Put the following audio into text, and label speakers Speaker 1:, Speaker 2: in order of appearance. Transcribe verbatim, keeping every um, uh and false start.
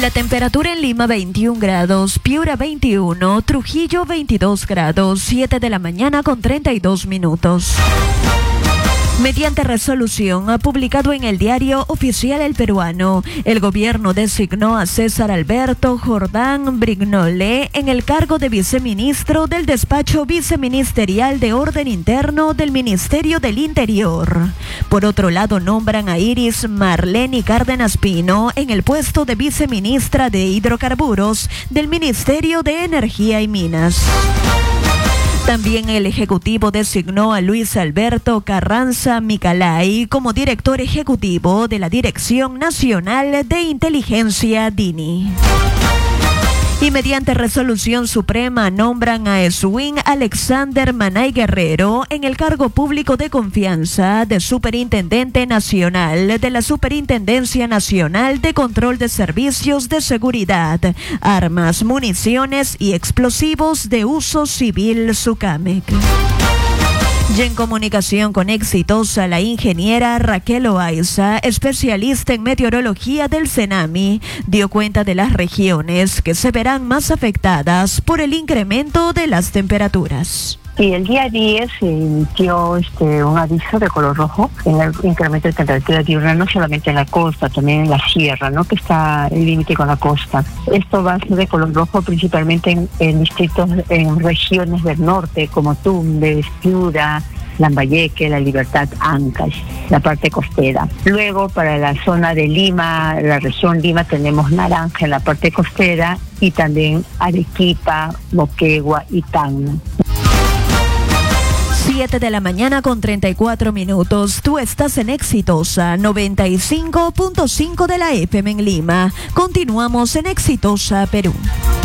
Speaker 1: La temperatura en Lima veintiún grados, Piura veintiuno, Trujillo veintidós grados, siete de la mañana con treinta y dos minutos. Mediante resolución publicado en el Diario Oficial El Peruano, el gobierno designó a César Alberto Jordán Brignole en el cargo de viceministro del despacho viceministerial de Orden Interno del Ministerio del Interior. Por otro lado, nombran a Iris Marleni Cárdenas Pino en el puesto de viceministra de Hidrocarburos del Ministerio de Energía y Minas. También el Ejecutivo designó a Luis Alberto Carranza Micalay como director ejecutivo de la Dirección Nacional de Inteligencia D I N I. Y mediante resolución suprema nombran a Eswin Alexander Manay Guerrero en el cargo público de confianza de Superintendente Nacional de la Superintendencia Nacional de Control de Servicios de Seguridad, Armas, Municiones y Explosivos de Uso Civil SUCAMEC. Y en comunicación con Exitosa, la ingeniera Raquel Oaiza, especialista en meteorología del CENAMI, dio cuenta de las regiones que se verán más afectadas por el incremento de las temperaturas.
Speaker 2: Y el día diez se emitió este, un aviso de color rojo en el incremento de temperatura diurna, no solamente en la costa, también en la sierra, ¿no?, que está el límite con la costa. Esto va a ser de color rojo principalmente en, en distritos, en regiones del norte, como Tumbes, Piura, Lambayeque, La Libertad, Ancash, la parte costera. Luego, para la zona de Lima, la región Lima, tenemos naranja en la parte costera y también Arequipa, Moquegua y Tacna.
Speaker 1: siete de la mañana con treinta y cuatro minutos. Tú estás en Exitosa noventa y cinco punto cinco de la F M en Lima. Continuamos en Exitosa Perú.